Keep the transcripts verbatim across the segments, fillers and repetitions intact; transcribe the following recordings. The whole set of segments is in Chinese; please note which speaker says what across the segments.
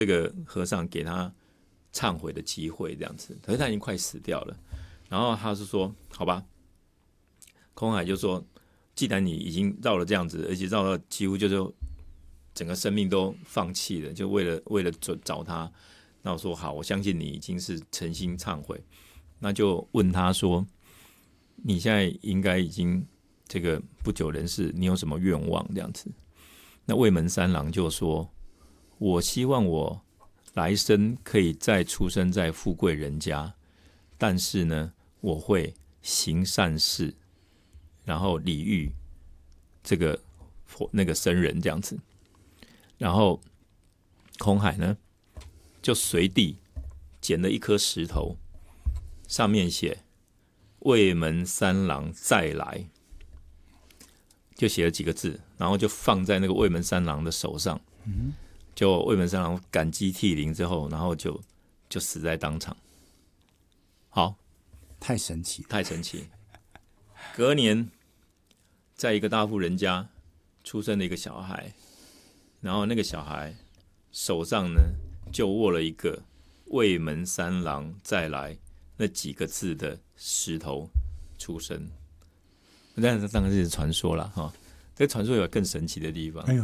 Speaker 1: 这个和尚给他忏悔的机会，这样子，可是他已经快死掉了。然后他是说，好吧，空海就说，既然你已经绕了这样子，而且绕到几乎就是整个生命都放弃了，就为了为了找他，那我说好，我相信你已经是诚心忏悔，那就问他说，你现在应该已经这个不久人世，你有什么愿望这样子？那魏门三郎就说，我希望我来生可以再出生在富贵人家，但是呢，我会行善事，然后礼遇这个那个僧人这样子。然后空海呢，就随地捡了一颗石头，上面写魏门三郎再来，就写了几个字，然后就放在那个魏门三郎的手上。嗯，就魏门三郎感激涕零之后，然后就就死在当场。好，
Speaker 2: 太神奇了，
Speaker 1: 太神奇。隔年，在一个大户人家出生了一个小孩，然后那个小孩手上呢就握了一个魏门三郎再来那几个字的石头出生。但是当然是传说了哈，这传说有更神奇的地方。
Speaker 2: 哎呦，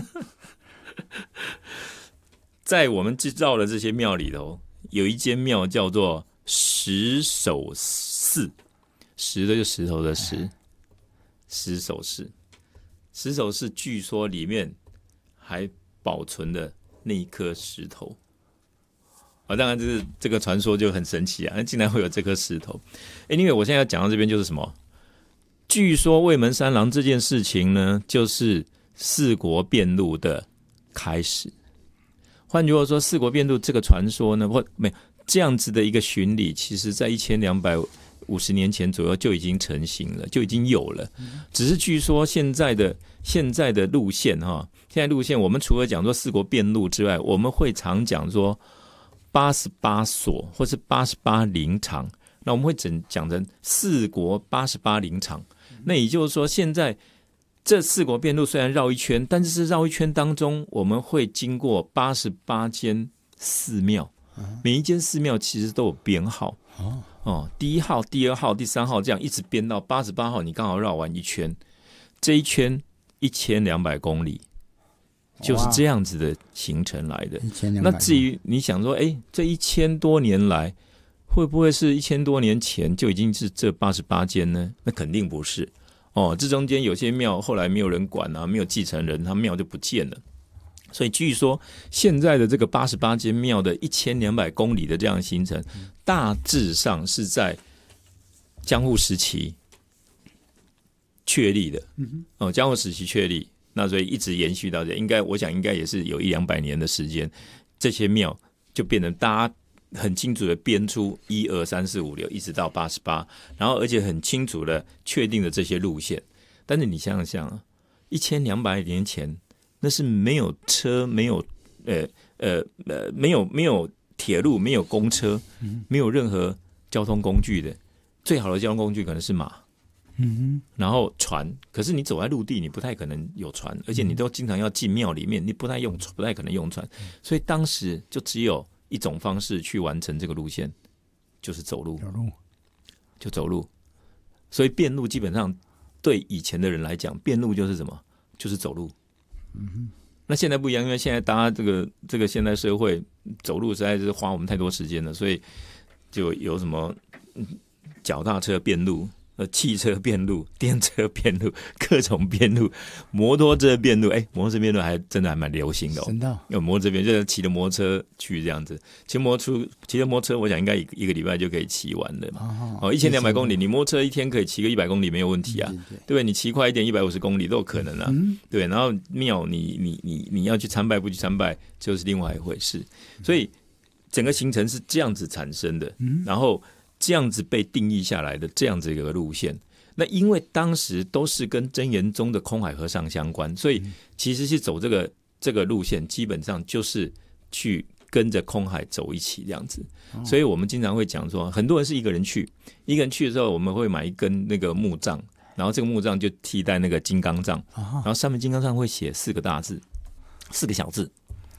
Speaker 1: 在我们绕的这些庙里头，有一间庙叫做石首寺，石的就石头的石，石首寺。石首寺据说里面还保存了那一颗石头。啊，当然这是这个传说就很神奇啊，竟然会有这颗石头。哎，因为我现在要讲到这边就是什么？据说魏门三郎这件事情呢，就是四国遍路的开始。换句话说，四国遍路这个传说呢，或没这样子的一个巡礼，其实在一千两百五十年前左右就已经成型了，就已经有了。只是据说现在的现在的路线哈，现在路线我们除了讲说四国遍路之外，我们会常讲说八十八所或是八十八陵场，那我们会整讲成四国八十八陵场。那也就是说，现在这四国遍路虽然绕一圈，但是是绕一圈当中，我们会经过八十八间寺庙，每一间寺庙其实都有编号。哦，第一号、第二号、第三号，这样一直编到八十八号，你刚好绕完一圈，这一圈一千两百公里，就是这样子的行程来的。那至于你想说，哎，这一千多年来，会不会是一千多年前就已经是这八十八间呢？那肯定不是哦。这中间有些庙后来没有人管啊，没有继承人，他庙就不见了。所以据说现在的这个八十八间庙的一千两百公里的这样的行程，大致上是在江户时期确立的。哦，江户时期确立，那所以一直延续到这，应该我想应该也是有一两百年的时间，这些庙就变成大家很清楚的编出一二三四五六，一直到八十八，然后而且很清楚的确定了这些路线。但是你想想啊，一千两百年前那是没有车，没有呃呃呃没有没有铁路，没有公车，没有任何交通工具的，最好的交通工具可能是马。嗯，然后船，可是你走在陆地，你不太可能有船，而且你都经常要进庙里面，你不太用，不太可能用船，所以当时就只有一种方式去完成这个路线，就是走路，
Speaker 2: 走路
Speaker 1: 就走路。所以遍路基本上对以前的人来讲，遍路就是什么？就是走路。嗯哼。那现在不一样，因为现在大家这个这个现代社会走路实在是花我们太多时间了，所以就有什么脚踏车遍路。呃，汽车遍路、电车遍路、各种遍路、摩托车遍路，哎，摩托车遍路还真的还蛮流行的哦。
Speaker 2: 真的，
Speaker 1: 有摩托车遍，就是骑着摩托车去这样子，骑摩托车，骑着摩托车，我想应该一个一个礼拜就可以骑完了嘛。哦，一千两百公里，你摩托车一天可以骑个一百公里没有问题啊，对不对？你骑快一点，一百五十公里都有可能啊。嗯、对，然后庙你你你你要去参拜不去参拜，就是另外一回事。所以整个行程是这样子产生的，嗯、然后。这样子被定义下来的这样子一个路线，那因为当时都是跟真言宗的空海和尚相关，所以其实是走这个这个路线，基本上就是去跟着空海走一起这样子。所以我们经常会讲说，很多人是一个人去，一个人去的时候，我们会买一根那个木杖，然后这个木杖就替代那个金刚杖，然后上面金刚杖会写四个大字，四个小字，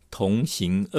Speaker 1: 同行